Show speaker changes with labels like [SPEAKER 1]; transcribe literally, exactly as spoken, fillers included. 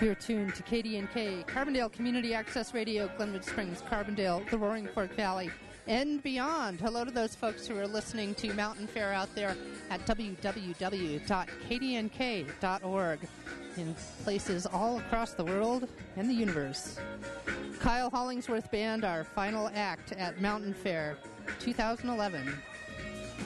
[SPEAKER 1] You're tuned to K D N K, Carbondale Community Access Radio, Glenwood Springs, Carbondale, the Roaring Fork Valley, and beyond. Hello to those folks who are listening to Mountain Fair out there at w w w dot k d n k dot org in places all across the world and the universe. Kyle Hollingsworth Band, our final act at Mountain Fair twenty eleven.